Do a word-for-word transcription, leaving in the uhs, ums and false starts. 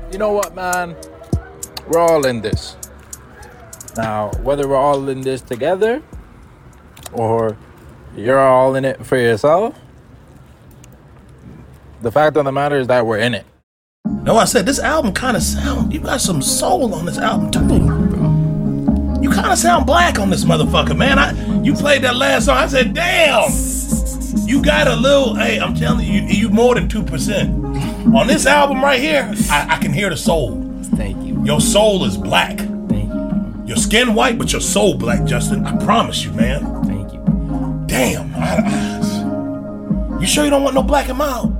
you know what, man? We're all in this. Now, whether we're all in this together or you're all in it for yourself, the fact of the matter is that we're in it. No, I said this album kind of sound, you got some soul on this album too. You kind of sound black on this motherfucker, man. I You played that last song, I said, damn. You got a little, hey, I'm telling you, you more than two percent. On this album right here, I, I can hear the soul. Thank you. Your soul is black. Thank you. Your skin white, but your soul black, Justin. I promise you, man. Thank you. Damn. I, I, you sure you don't want no black in my